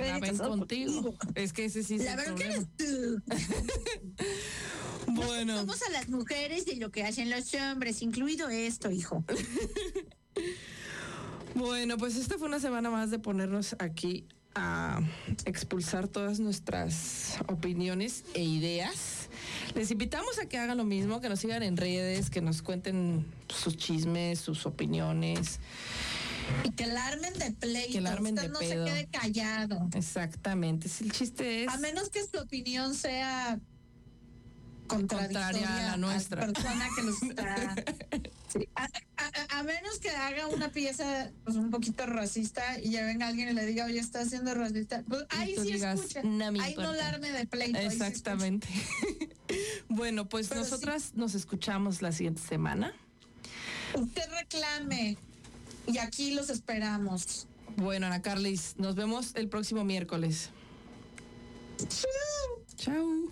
la ven contigo. Es que ese sí es la verdad que eres tú. Bueno. Somos a las mujeres de lo que hacen los hombres, incluido esto, hijo. Bueno, pues esta fue una semana más de ponernos aquí a expulsar todas nuestras opiniones e ideas. Les invitamos a que hagan lo mismo, que nos sigan en redes, que nos cuenten sus chismes, sus opiniones. Y que la armen de pleito. Que la armen usted de no pedo. se quede callado. Exactamente. El chiste es... A menos que su opinión sea contraria a la nuestra. A la persona que nos está... Sí. A menos que haga una pieza pues un poquito racista y ya venga alguien y le diga, oye, está siendo racista, pues ahí sí digas, escucha, no me ahí importa. no la arme de pleito. Exactamente. Bueno, pues pero nosotras sí, nos escuchamos la siguiente semana. usted reclame y aquí los esperamos. Bueno, Ana Carlis, nos vemos el próximo miércoles. Chao.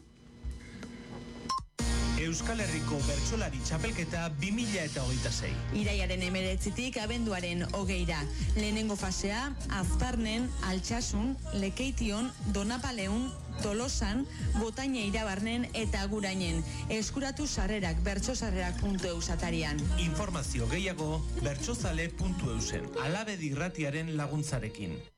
Euskal Herriko Bertsolari Txapelketa 2026. Iraiaren 19tik abenduaren 20ra. Lehenengo fasea, Aztarnen, Altsasun, Lekeition, Donapaleun, Tolosan, Gotaina Irabarnen eta Agurainen. Eskuratu sarrerak bertsosarrerak.eus atarian. Informazio gehiago bertsozale.eusen. Alabedi irratiaren laguntzarekin.